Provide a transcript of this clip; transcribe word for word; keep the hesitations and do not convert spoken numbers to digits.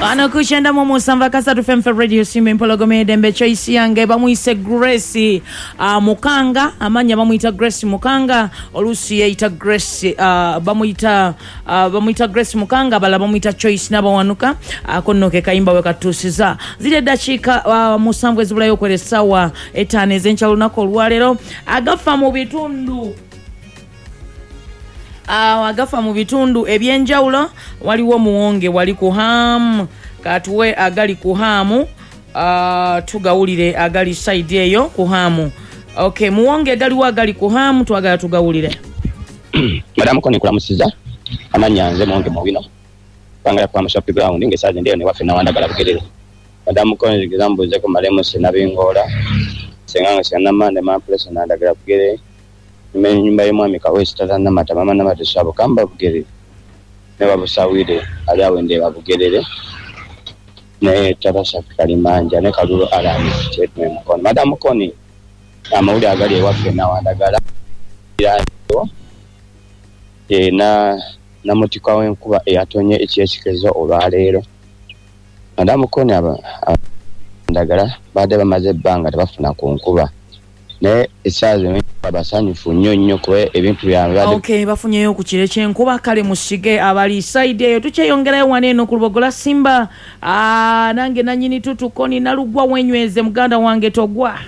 Ano kuchenda mu musanva kasatu F M Radio Simba Mpologome Dembe Choice yange bamuyise Grace uh, Mukanga amanya bamuyita Grace Mukanga olusi yita Grace uh, bamuyita uh, bamuyita Grace Mukanga bala bamuyita Choice nabawanuka akonoke uh, kayimba we katusiza zile dachika uh, musanvu ezibula yokwere sawa etane zencha lunako lwalero agafa mu bitundu Uh, agafa mu bitundu ebyenjawulo waliwo muwonge wali ku Hamu katuwe agali ku Hamu uh, tugawulire agali side eyo ku Hamu. Okay, muwonge galiwo agali ku Hamu twagala tugawulire. Madam ko nikulamusiza amanyanze muwonge mubino panga kwa shopping ground nge saje ndiyo ne wafe na wandagala bugerere. Madam ko nigizambuze ko maremo sinabingola senganga syanamande ma place na ndagala bugerere. Mimi nyumba yemu amikawe sitana mata mama na mata shabo kamba bugerere ne babusawire ali awende babugerere ne tabasha kalimanja ne kalulu alani chetwe mukono madam koni amawuli agali ewafe na wandagala irayo e na na mutika wenkuba eyatonye ekyekikezo olwaleero madam koni aba ndagala bade bamaze banga tabafuna ku nkuba ne esaze babasanyufu nnyo nnyo kwe ebintu byabadde. Okay, bafunyeyo ku kire kyenkuba kale musige abali side eyo tukyeyongerayo waneno ku Lubogola Simba. Ah, nange nanyini tutukoni nalugwa wenyweze muganda wange togwa.